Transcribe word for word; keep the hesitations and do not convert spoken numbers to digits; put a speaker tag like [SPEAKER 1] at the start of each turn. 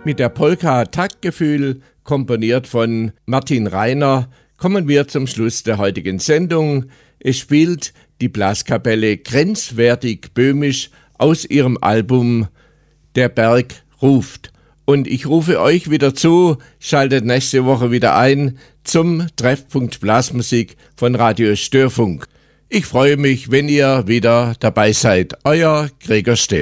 [SPEAKER 1] Mit der Polka Taktgefühl, komponiert von Martin Reiner, kommen wir zum Schluss der heutigen Sendung. Es spielt die Blaskapelle Grenzwertig Böhmisch aus ihrem Album Der Berg ruft. Und ich rufe euch wieder zu, schaltet nächste Woche wieder ein zum Treffpunkt Blasmusik von Radio Störfunk. Ich freue mich, wenn ihr wieder dabei seid. Euer Gregor Stör.